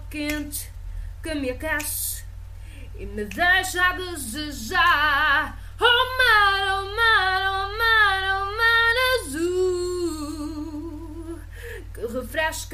quente que me aquece e me deixa a desejar. Oh,